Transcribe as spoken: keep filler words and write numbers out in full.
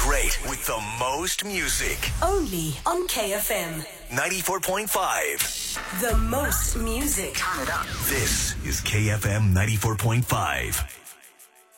great with the most music. Only on K F M. ninety-four point five. The most music. This is K F M ninety-four point five.